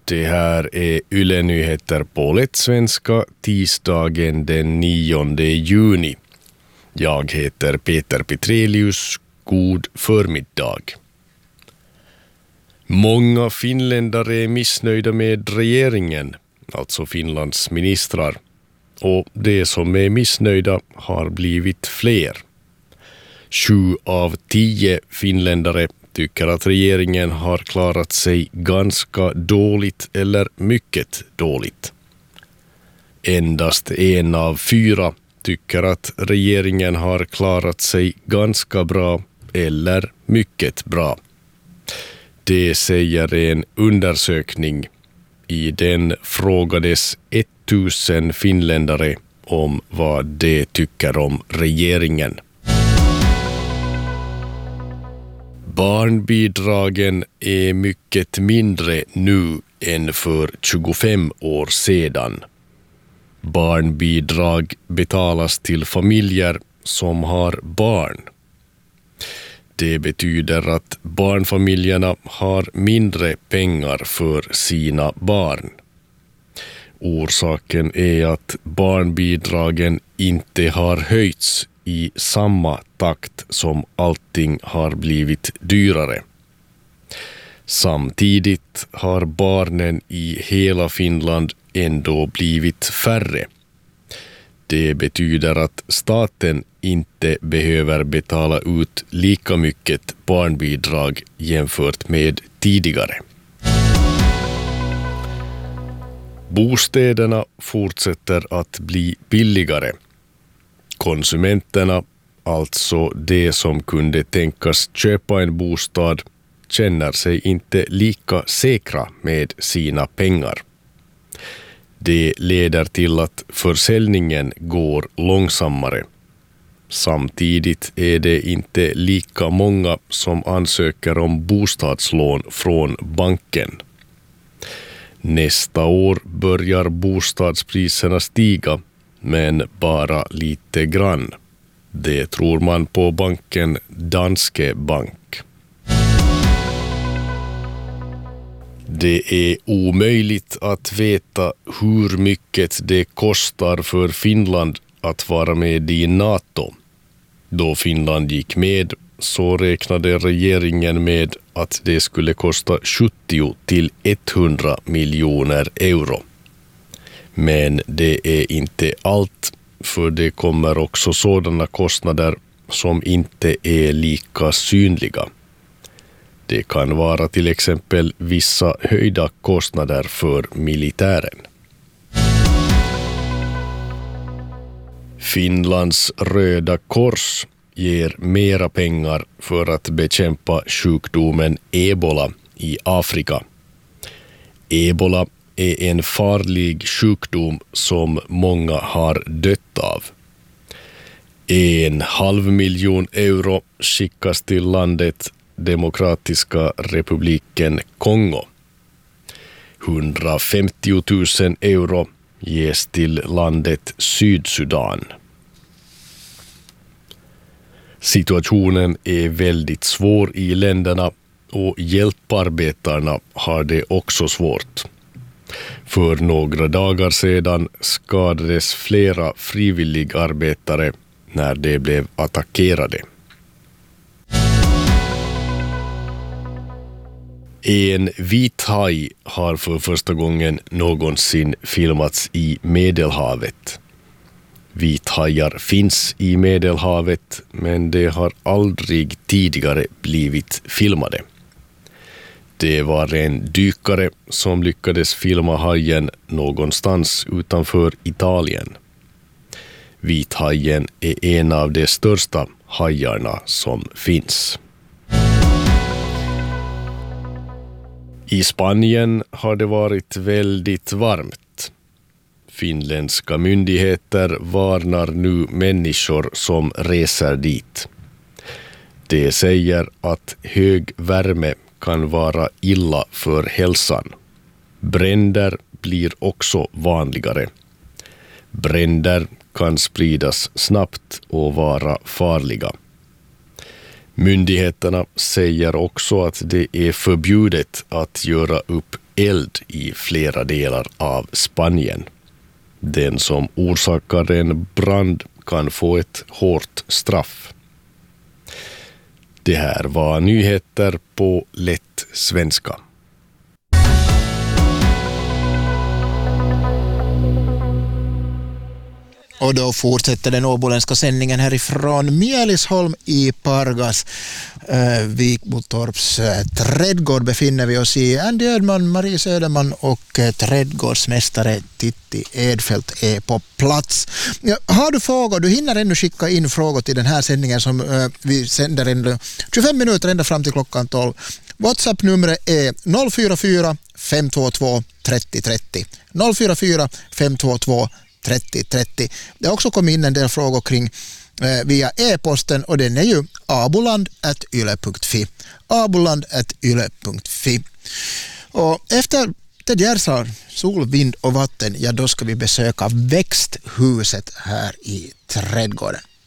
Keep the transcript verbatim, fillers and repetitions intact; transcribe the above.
Det här är Yle Nyheter på Lättsvenska tisdagen den nionde juni. Jag heter Peter Petrelius. God förmiddag. Många finländare är missnöjda med regeringen, alltså Finlands ministrar. Och de som är missnöjda har blivit fler. Sju av tio finländare tycker att regeringen har klarat sig ganska dåligt eller mycket dåligt. Endast en av fyra tycker att regeringen har klarat sig ganska bra eller mycket bra. Det säger en undersökning. I den frågades tusen finländare om vad de tycker om regeringen. Barnbidragen är mycket mindre nu än för tjugofem år sedan. Barnbidrag betalas till familjer som har barn. Det betyder att barnfamiljerna har mindre pengar för sina barn. Orsaken är att barnbidragen inte har höjts i samma takt som allting har blivit dyrare. Samtidigt har barnen i hela Finland ändå blivit färre. Det betyder att staten inte behöver betala ut lika mycket barnbidrag jämfört med tidigare. Bostäderna fortsätter att bli billigare. Konsumenterna, alltså de som kunde tänkas köpa en bostad, känner sig inte lika säkra med sina pengar. Det leder till att försäljningen går långsammare. Samtidigt är det inte lika många som ansöker om bostadslån från banken. Nästa år börjar bostadspriserna stiga, men bara lite grann. Det tror man på banken Danske Bank. Det är omöjligt att veta hur mycket det kostar för Finland att vara med i NATO. Då Finland gick med så räknade regeringen med att det skulle kosta sjuttio till hundra miljoner euro. Men det är inte allt, för det kommer också sådana kostnader som inte är lika synliga. Det kan vara till exempel vissa höjda kostnader för militären. Finlands Röda Kors ger mera pengar för att bekämpa sjukdomen Ebola i Afrika. Ebola är en farlig sjukdom som många har dött av. En halv miljon euro skickas till landet Demokratiska republiken Kongo. hundrafemtio tusen euro ges till landet Sydsudan. Situationen är väldigt svår i länderna och hjälparbetarna har det också svårt. För några dagar sedan skadades flera frivilligarbetare när de blev attackerade. En vit haj har för första gången någonsin filmats i Medelhavet. Vithajar finns i Medelhavet, men de har aldrig tidigare blivit filmade. Det var en dykare som lyckades filma hajen någonstans utanför Italien. Vithajen är en av de största hajarna som finns. I Spanien har det varit väldigt varmt. Finländska myndigheter varnar nu människor som reser dit. De säger att hög värme kan vara illa för hälsan. Bränder blir också vanligare. Bränder kan spridas snabbt och vara farliga. Myndigheterna säger också att det är förbjudet att göra upp eld i flera delar av Spanien. Den som orsakar en brand kan få ett hårt straff. Det här var nyheter på lätt svenska. Och då fortsätter den åboländska sändningen härifrån Mielisholm i Pargas. Eh, Vikbotorps eh, trädgård befinner vi oss i. Andy Ödman, Marie Söderman och eh, trädgårdsmästare Titti Edfeldt är på plats. Ja, har du frågor? Du hinner ännu skicka in frågor till den här sändningen som eh, vi sänder ända tjugofem minuter ända fram till klockan tolv. WhatsApp-numret är noll fyra fyra fem två två tre noll tre noll. noll fyra fyra fem två två trettio trettio. Det har också kommit in en del frågor kring eh, via e-posten och den är ju aboland at yle punkt fi. aboland at yle punkt fi. Och efter Ted Gärdesar, sol, vind och vatten, ja då ska vi besöka växthuset här i trädgården.